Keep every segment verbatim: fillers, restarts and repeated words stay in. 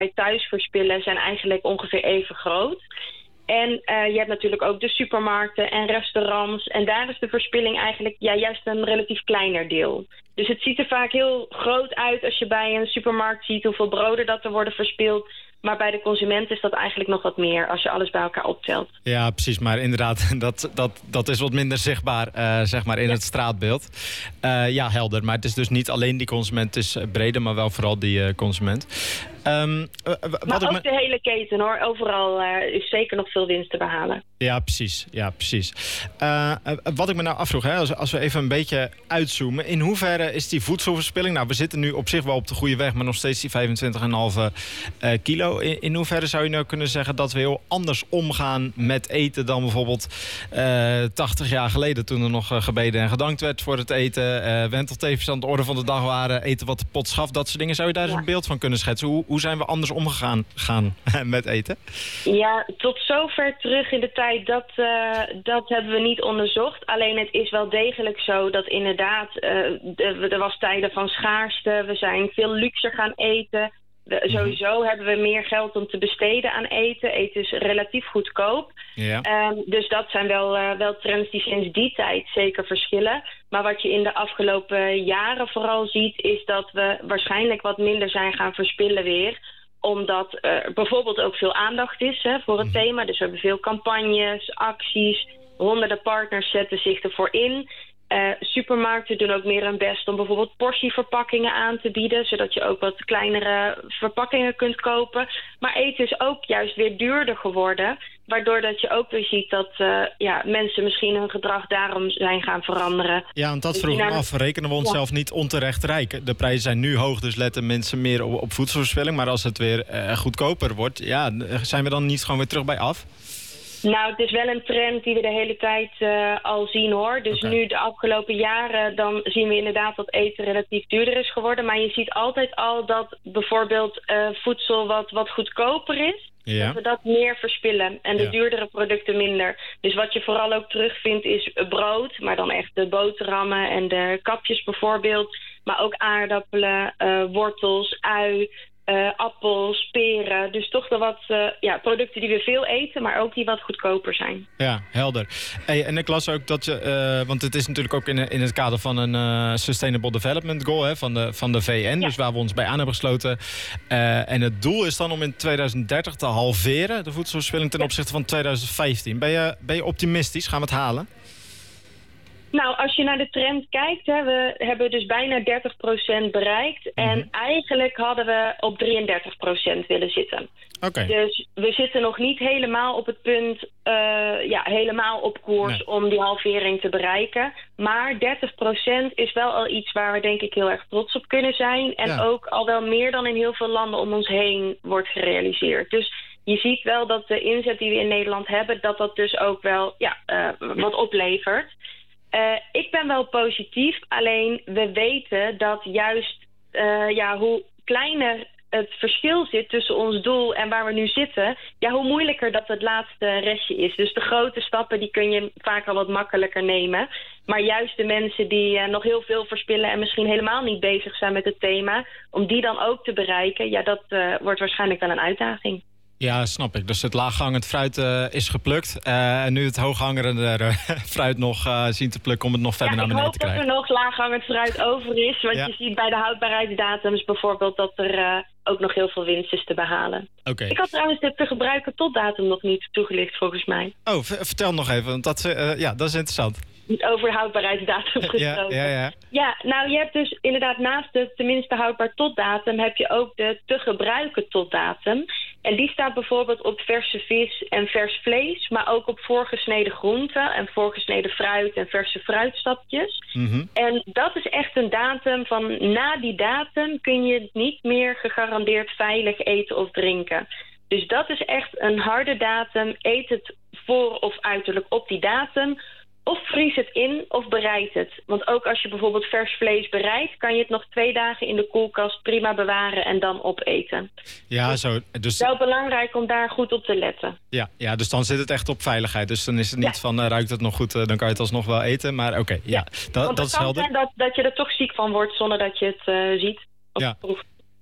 wij thuis verspillen zijn eigenlijk ongeveer even groot. En uh, je hebt natuurlijk ook de supermarkten en restaurants. En daar is de verspilling eigenlijk ja, juist een relatief kleiner deel. Dus het ziet er vaak heel groot uit als je bij een supermarkt ziet hoeveel broden dat er worden verspild. Maar bij de consument is dat eigenlijk nog wat meer als je alles bij elkaar optelt. Ja, precies. Maar inderdaad, dat, dat, dat is wat minder zichtbaar uh, zeg maar in ja. het straatbeeld. Uh, ja, helder. Maar het is dus niet alleen die consument, het is breder, maar wel vooral die uh, consument. Um, uh, wat maar ik ook me... de hele keten hoor. Overal uh, is zeker nog veel winst te behalen. Ja, precies. Ja, precies. Uh, wat ik me nou afvroeg, hè, als, als we even een beetje uitzoomen. In hoeverre is die voedselverspilling... Nou, we zitten nu op zich wel op de goede weg, maar nog steeds die vijfentwintig komma vijf uh, kilo. In, in hoeverre zou je nou kunnen zeggen dat we heel anders omgaan met eten dan bijvoorbeeld uh, tachtig jaar geleden, toen er nog uh, gebeden en gedankt werd voor het eten, uh, wenteltevens aan de orde van de dag waren, eten wat de pot schaf, dat soort dingen. Zou je daar eens ja. een beeld van kunnen schetsen? Hoe, hoe zijn we anders omgegaan gaan met eten? Ja, tot zover terug in de tijd, dat, uh, dat hebben we niet onderzocht. Alleen het is wel degelijk zo dat inderdaad, uh, er was tijden van schaarste, we zijn veel luxer gaan eten. We, sowieso hebben we meer geld om te besteden aan eten. Eten is relatief goedkoop. Ja. Um, dus dat zijn wel, uh, wel trends die sinds die tijd zeker verschillen. Maar wat je in de afgelopen jaren vooral ziet, is dat we waarschijnlijk wat minder zijn gaan verspillen weer. Omdat er bijvoorbeeld ook veel aandacht is hè, voor het mm. thema. Dus we hebben veel campagnes, acties. Honderden partners zetten zich ervoor in. Uh, supermarkten doen ook meer hun best om bijvoorbeeld portieverpakkingen aan te bieden, zodat je ook wat kleinere verpakkingen kunt kopen. Maar eten is ook juist weer duurder geworden, waardoor dat je ook weer ziet dat uh, ja, mensen misschien hun gedrag daarom zijn gaan veranderen. Ja, want dat dus vroeg ik me af. Rekenen we onszelf ja. niet onterecht rijk? De prijzen zijn nu hoog, dus letten mensen meer op, op voedselverspilling. Maar als het weer uh, goedkoper wordt, ja, zijn we dan niet gewoon weer terug bij af? Nou, het is wel een trend die we de hele tijd uh, al zien hoor. Dus okay. nu de afgelopen jaren dan zien we inderdaad dat eten relatief duurder is geworden. Maar je ziet altijd al dat bijvoorbeeld uh, voedsel wat, wat goedkoper is. Ja. Dat we dat meer verspillen en de ja. duurdere producten minder. Dus wat je vooral ook terugvindt is brood, maar dan echt de boterhammen en de kapjes bijvoorbeeld. Maar ook aardappelen, uh, wortels, ui. Uh, appels, peren. Dus toch wel wat uh, ja, producten die we veel eten, maar ook die wat goedkoper zijn. Ja, helder. Hey, en ik las ook dat je, uh, want het is natuurlijk ook in, in het kader van een uh, Sustainable Development Goal hè, van, de, van de V N, ja. dus waar we ons bij aan hebben gesloten. Uh, en het doel is dan om in tweeduizend dertig te halveren, de voedselverspilling ten ja. opzichte van tweeduizend vijftien. Ben je, ben je optimistisch? Gaan we het halen? Nou, als je naar de trend kijkt, hè, we hebben dus bijna dertig procent bereikt. Mm-hmm. En eigenlijk hadden we op drieëndertig procent willen zitten. Okay. Dus we zitten nog niet helemaal op het punt, uh, ja, helemaal op koers nee. om die halvering te bereiken. Maar dertig procent is wel al iets waar we denk ik heel erg trots op kunnen zijn. En ja. ook al wel meer dan in heel veel landen om ons heen wordt gerealiseerd. Dus je ziet wel dat de inzet die we in Nederland hebben, dat dat dus ook wel ja, uh, wat oplevert. Uh, ik ben wel positief, alleen we weten dat juist uh, ja, hoe kleiner het verschil zit tussen ons doel en waar we nu zitten, ja, hoe moeilijker dat het laatste restje is. Dus de grote stappen die kun je vaak al wat makkelijker nemen. Maar juist de mensen die uh, nog heel veel verspillen en misschien helemaal niet bezig zijn met het thema, om die dan ook te bereiken, ja, dat uh, wordt waarschijnlijk wel een uitdaging. Ja, snap ik. Dus het laaghangend fruit uh, is geplukt. Uh, en nu het hooghangende uh, fruit nog uh, zien te plukken om het nog verder ja, naar beneden te krijgen. Ik hoop dat er nog laaghangend fruit over is. Want ja. je ziet bij de houdbaarheidsdatums bijvoorbeeld dat er uh, ook nog heel veel winst is te behalen. Okay. Ik had trouwens de te gebruiken tot datum nog niet toegelicht volgens mij. Oh, v- vertel nog even, want dat, uh, ja, dat is interessant. Over de houdbaarheidsdatum gesproken. Ja, ja, ja. ja, nou je hebt dus inderdaad naast de tenminste houdbaar tot datum heb je ook de te gebruiken tot datum. En die staat bijvoorbeeld op verse vis en vers vlees, maar ook op voorgesneden groenten en voorgesneden fruit en verse fruitstapjes. Mm-hmm. En dat is echt een datum van na die datum kun je niet meer gegarandeerd veilig eten of drinken. Dus dat is echt een harde datum. Eet het voor of uiterlijk op die datum. Of vries het in of bereid het. Want ook als je bijvoorbeeld vers vlees bereidt, kan je het nog twee dagen in de koelkast prima bewaren en dan opeten. Ja, zo. Dus het is wel belangrijk om daar goed op te letten. Ja, ja, dus dan zit het echt op veiligheid. Dus dan is het niet ja. van, uh, ruikt het nog goed, uh, dan kan je het alsnog wel eten. Maar oké, okay, ja, ja. Dat, Want dat is helder. Want het kan zijn dat, dat je er toch ziek van wordt zonder dat je het uh, ziet of ja. proeft.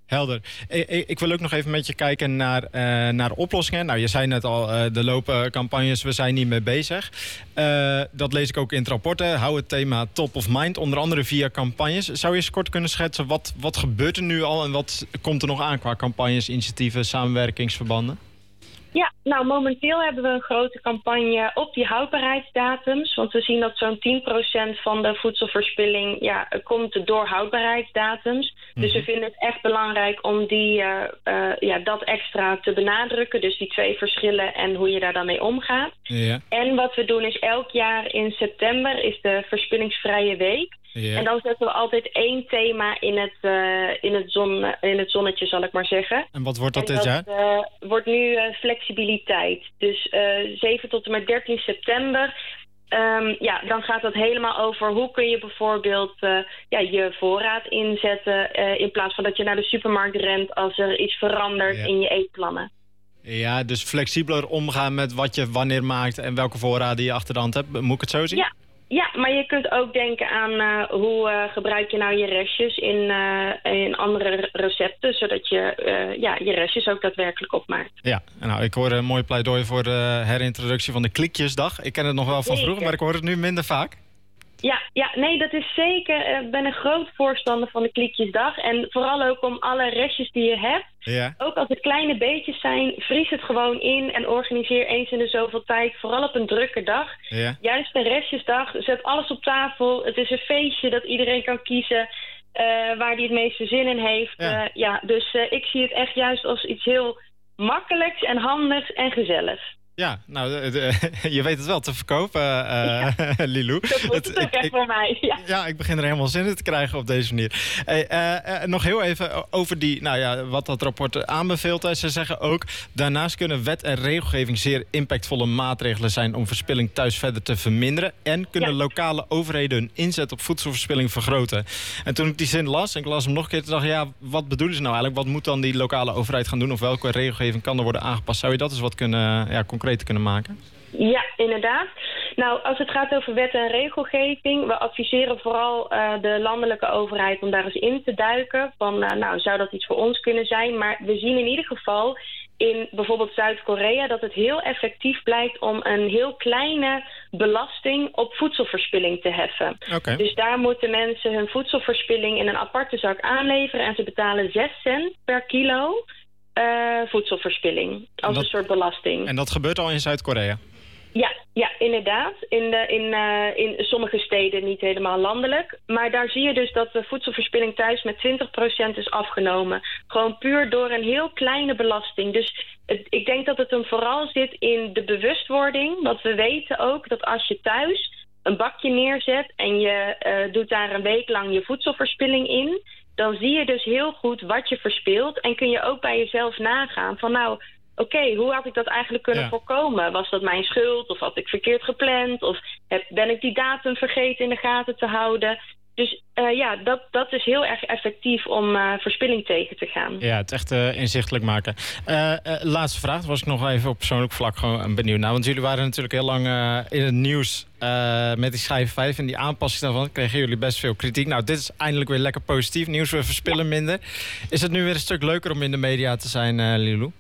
Helder. Ik, ik wil ook nog even met je kijken naar, uh, naar oplossingen. Nou, je zei net al, uh, er lopen campagnes, we zijn niet mee bezig. Uh, dat lees ik ook in het rapport. Hè. Hou het thema top of mind, onder andere via campagnes. Zou je eens kort kunnen schetsen, wat, wat gebeurt er nu al en wat komt er nog aan qua campagnes, initiatieven, samenwerkingsverbanden? Ja, nou momenteel hebben we een grote campagne op die houdbaarheidsdatums. Want we zien dat zo'n tien procent van de voedselverspilling ja, komt door houdbaarheidsdatums. Mm-hmm. Dus we vinden het echt belangrijk om die, uh, uh, ja, dat extra te benadrukken. Dus die twee verschillen en hoe je daar dan mee omgaat. Ja. En wat we doen is elk jaar in september is de Verspillingsvrije Week. Ja. En dan zetten we altijd één thema in het, uh, in, het zon, in het zonnetje, zal ik maar zeggen. En wat wordt dat en dit dat, jaar? Uh, wordt nu uh, flexibiliteit. Dus uh, zeven tot en met dertien september. Um, ja, dan gaat het helemaal over hoe kun je bijvoorbeeld uh, ja, je voorraad inzetten. Uh, in plaats van dat je naar de supermarkt rent als er iets verandert ja. in je eetplannen. Ja, dus flexibeler omgaan met wat je wanneer maakt en welke voorraden je achter de hand hebt. Moet ik het zo zien? Ja. Ja, maar je kunt ook denken aan uh, hoe uh, gebruik je nou je restjes in, uh, in andere recepten, zodat je uh, ja, je restjes ook daadwerkelijk opmaakt. Ja, nou, ik hoor een mooi pleidooi voor de herintroductie van de Klikjesdag. Ik ken het nog wel van vroeger, maar ik hoor het nu minder vaak. Ja, ja, nee, dat is zeker. Ik ben een groot voorstander van de Klikjesdag. En vooral ook om alle restjes die je hebt. Ja. Ook als het kleine beetjes zijn, vries het gewoon in en organiseer eens in de zoveel tijd. Vooral op een drukke dag. Ja. Juist een restjesdag, zet alles op tafel. Het is een feestje dat iedereen kan kiezen uh, waar hij het meeste zin in heeft. Ja. Uh, ja, dus uh, ik zie het echt juist als iets heel makkelijks en handigs en gezelligs. Ja, nou, de, de, je weet het wel te verkopen, uh, ja. Lilou. Dat wordt het ook echt voor mij, ja. Ja, ik begin er helemaal zin in te krijgen op deze manier. Hey, uh, uh, nog heel even over die, nou ja, wat dat rapport aanbeveelt. Ze zeggen ook, daarnaast kunnen wet en regelgeving zeer impactvolle maatregelen zijn om verspilling thuis verder te verminderen. En kunnen ja. lokale overheden hun inzet op voedselverspilling vergroten. En toen ik die zin las, en ik las hem nog een keer, toen dacht ik, ja, wat bedoelen ze nou eigenlijk? Wat moet dan die lokale overheid gaan doen? Of welke regelgeving kan er worden aangepast? Zou je dat eens wat kunnen, ja, concreet te kunnen maken? Ja, inderdaad. Nou, als het gaat over wet en regelgeving, we adviseren vooral uh, de landelijke overheid om daar eens in te duiken. Van, uh, nou, zou dat iets voor ons kunnen zijn? Maar we zien in ieder geval in bijvoorbeeld Zuid-Korea dat het heel effectief blijkt om een heel kleine belasting op voedselverspilling te heffen. Okay. Dus daar moeten mensen hun voedselverspilling in een aparte zak aanleveren en ze betalen zes cent per kilo. Uh, voedselverspilling, als dat, een soort belasting. En dat gebeurt al in Zuid-Korea? Ja, ja, inderdaad. In, de, in, uh, in sommige steden niet helemaal landelijk. Maar daar zie je dus dat de voedselverspilling thuis met twintig procent is afgenomen. Gewoon puur door een heel kleine belasting. Dus het, ik denk dat het hem vooral zit in de bewustwording. Want we weten ook dat als je thuis een bakje neerzet en je uh, doet daar een week lang je voedselverspilling in, dan zie je dus heel goed wat je verspilt en kun je ook bij jezelf nagaan van nou, oké, okay, hoe had ik dat eigenlijk kunnen ja. voorkomen? Was dat mijn schuld of had ik verkeerd gepland of heb, ben ik die datum vergeten in de gaten te houden? Dus uh, ja, dat, dat is heel erg effectief om uh, verspilling tegen te gaan. Ja, het echt uh, inzichtelijk maken. Uh, uh, laatste vraag, was ik nog even op persoonlijk vlak gewoon benieuwd naar. Want jullie waren natuurlijk heel lang uh, in het nieuws uh, met die schijf vijf en die aanpassing daarvan. Kregen jullie best veel kritiek. Nou, dit is eindelijk weer lekker positief nieuws. We verspillen ja. minder. Is het nu weer een stuk leuker om in de media te zijn, uh, Lilou?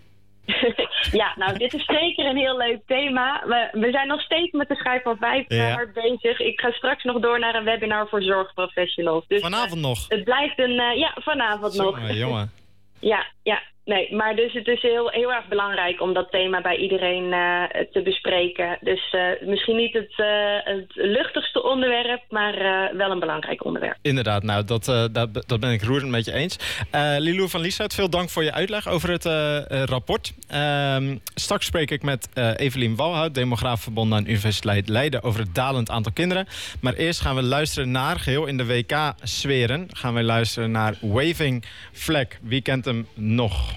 Ja, nou, dit is zeker een heel leuk thema. We, we zijn nog steeds met de schijf van vijf ja. hard bezig. Ik ga straks nog door naar een webinar voor zorgprofessionals. Dus, vanavond uh, nog? Het blijft een... Uh, ja, vanavond Zo, nog. Jongen. ja, ja. Nee, maar dus het is heel, heel erg belangrijk om dat thema bij iedereen uh, te bespreken. Dus uh, misschien niet het, uh, het luchtigste onderwerp, maar uh, wel een belangrijk onderwerp. Inderdaad, nou, dat, uh, dat, dat ben ik roerend met je eens. Uh, Lilou van Lieshout, veel dank voor je uitleg over het uh, uh, rapport. Uh, straks spreek ik met uh, Evelien Walhout, demograaf verbonden aan Universiteit Leiden, over het dalend aantal kinderen. Maar eerst gaan we luisteren naar, geheel in de W K-sferen, gaan we luisteren naar Waving Flag. Wie kent hem nog?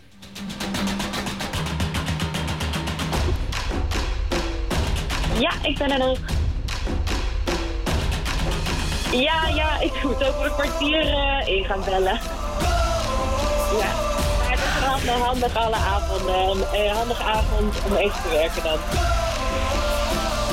Ja, ik ben er nog. Ja, ja, ik moet over een kwartier uh, in gaan bellen. Ja, maar het is een handig, handig alle avonden. Een handige avond om even te werken dan.